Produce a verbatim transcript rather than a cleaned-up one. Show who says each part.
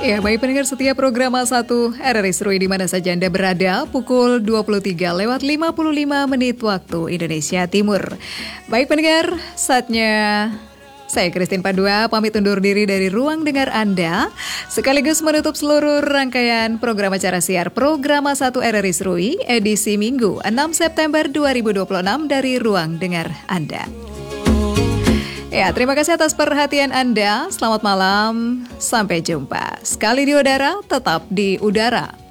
Speaker 1: Ya, baik pendengar setia program satu R R I Seru di mana saja Anda berada, pukul dua puluh tiga lewat lima puluh lima menit waktu Indonesia Timur. Baik pendengar, saatnya saya Christine Padua pamit undur diri dari ruang dengar Anda, sekaligus menutup seluruh rangkaian program acara siar program satu R R I Seru edisi Minggu enam September dua ribu dua puluh enam dari ruang dengar Anda. Ya, terima kasih atas perhatian Anda. Selamat malam, sampai jumpa. Sekali di udara, tetap di udara.